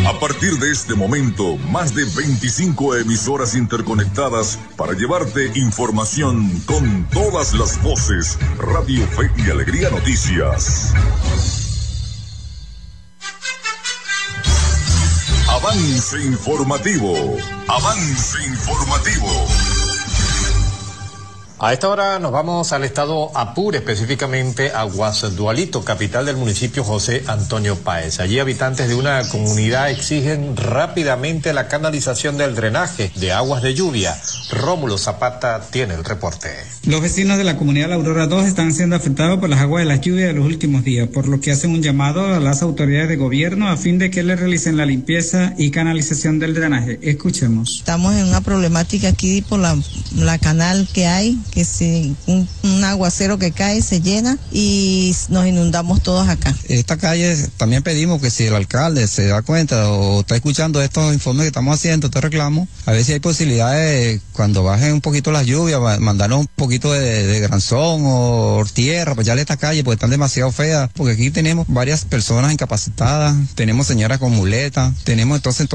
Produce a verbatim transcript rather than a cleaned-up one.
A partir de este momento, más de veinticinco emisoras interconectadas para llevarte información con todas las voces. Radio Fe y Alegría Noticias. Avance informativo. Avance informativo. A esta hora nos vamos al estado Apure, específicamente a Guasdualito, capital del municipio José Antonio Páez. Allí habitantes de una comunidad exigen rápidamente la canalización del drenaje de aguas de lluvia. Rómulo Zapata tiene el reporte. Los vecinos de la comunidad La Aurora dos están siendo afectados por las aguas de la lluvia de los últimos días, por lo que hacen un llamado a las autoridades de gobierno a fin de que le realicen la limpieza y canalización del drenaje. Escuchemos. Estamos en una problemática aquí por la, la canal que hay, que si un, un aguacero que cae se llena y nos inundamos todos acá. Esta calle también pedimos que si el alcalde se da cuenta o está escuchando estos informes que estamos haciendo, estos reclamos, a ver si hay posibilidades cuando bajen un poquito las lluvias, mandarnos un poquito de, de granzón o tierra, pues ya esta calle, porque están demasiado feas, porque aquí tenemos varias personas incapacitadas, tenemos señoras con muletas, tenemos entonces